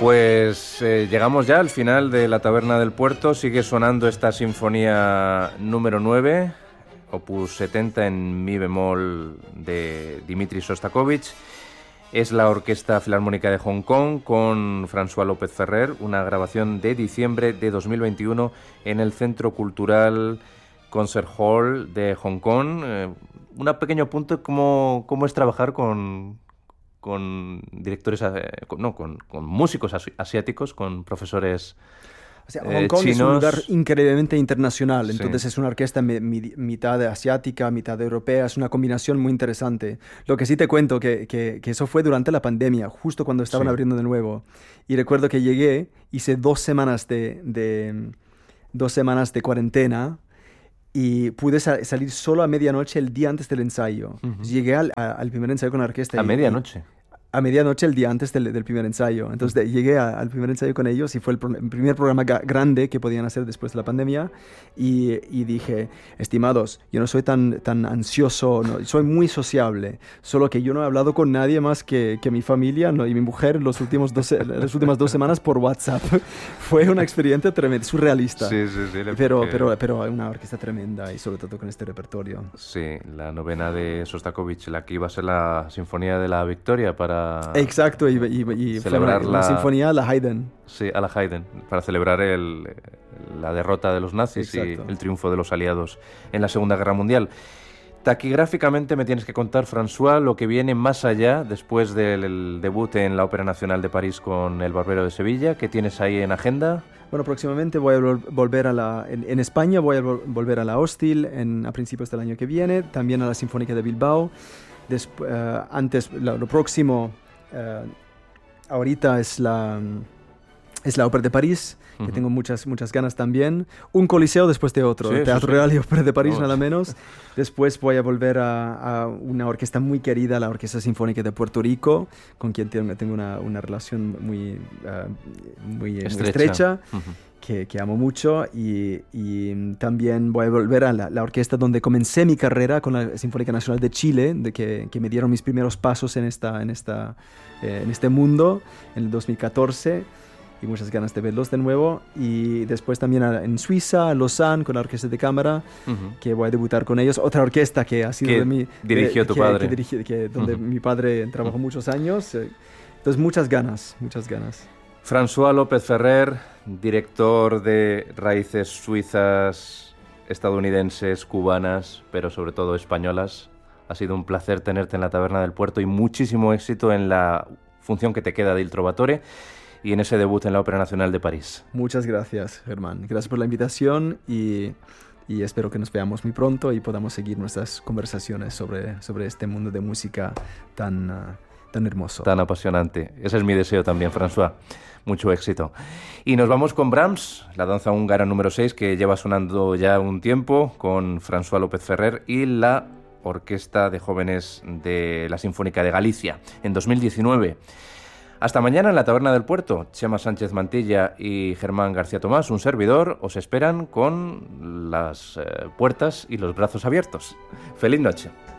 Pues llegamos ya al final de La Taberna del Puerto. Sigue sonando esta sinfonía número 9, opus 70 en mi bemol de Dmitri Shostakovich. Es la Orquesta Filarmónica de Hong Kong con François López Ferrer, una grabación de diciembre de 2021 en el Centro Cultural Concert Hall de Hong Kong. Un pequeño punto cómo es trabajar con directores, con músicos asiáticos, con profesores Hong Kong chinos. es un lugar increíblemente internacional, Sí. Entonces es una orquesta mitad asiática, mitad europea, es una combinación muy interesante. Lo que sí te cuento, que eso fue durante la pandemia, justo cuando estaban abriendo de nuevo. Y recuerdo que llegué, hice 2 semanas de cuarentena, y pude salir solo a medianoche el día antes del ensayo. Uh-huh. Llegué al primer ensayo con la orquesta. ¿A medianoche? A medianoche el día antes del primer ensayo. Entonces llegué al primer ensayo con ellos y fue el primer programa grande que podían hacer después de la pandemia. Y dije, estimados, yo no soy tan ansioso, no, soy muy sociable, solo que yo no he hablado con nadie más que mi familia, ¿no? Y mi mujer las últimas 2 semanas por WhatsApp. Fue una experiencia tremenda, surrealista. Sí. Pero una orquesta tremenda y sobre todo con este repertorio. Sí, la novena de Shostakovich, la que iba a ser la Sinfonía de la Victoria para... Exacto, y celebrar fue una sinfonía a la Haydn. Sí, a la Haydn, para celebrar la derrota de los nazis. Exacto. Y el triunfo de los aliados en la Segunda Guerra Mundial. Taquigráficamente me tienes que contar, François, lo que viene más allá, después del debut en la Ópera Nacional de París con El Barbero de Sevilla. ¿Qué tienes ahí en agenda? Bueno, próximamente voy a volver en España, voy a volver a la Hostil a principios del año que viene, también a la Sinfónica de Bilbao. Antes, lo próximo, ahorita es la Ópera de París, que tengo muchas ganas también. Un coliseo después de otro, Teatro Real y Ópera de París, nada menos. Después voy a volver a una orquesta muy querida, la Orquesta Sinfónica de Puerto Rico, con quien tengo una relación muy estrecha. Que amo mucho, y también voy a volver a la orquesta donde comencé mi carrera, con la Sinfónica Nacional de Chile, que me dieron mis primeros pasos en este mundo en el 2014, y muchas ganas de verlos de nuevo. Y después también en Suiza, Lausanne, con la Orquesta de Cámara, que voy a debutar con ellos. Otra orquesta que ha sido dirigió tu padre. Donde mi padre trabajó muchos años. Entonces muchas ganas. François López Ferrer, director de raíces suizas, estadounidenses, cubanas, pero sobre todo españolas. Ha sido un placer tenerte en la Taberna del Puerto y muchísimo éxito en la función que te queda de Il Trovatore y en ese debut en la Ópera Nacional de París. Muchas gracias, Germán. Gracias por la invitación y espero que nos veamos muy pronto y podamos seguir nuestras conversaciones sobre este mundo de música tan hermoso. Tan apasionante. Ese es mi deseo también, François. Mucho éxito. Y nos vamos con Brahms, la danza húngara número 6, que lleva sonando ya un tiempo, con François López Ferrer y la Orquesta de Jóvenes de la Sinfónica de Galicia, en 2019. Hasta mañana en la Taberna del Puerto. Chema Sánchez Mantilla y Germán García Tomás, un servidor, os esperan con las puertas y los brazos abiertos. ¡Feliz noche!